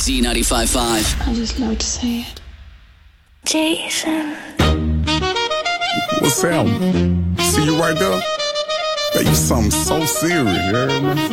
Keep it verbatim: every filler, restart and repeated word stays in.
Z ninety-five point five. I just love to say it. Jason. What's happening? See you right there? Hey, you something so serious, you heard me?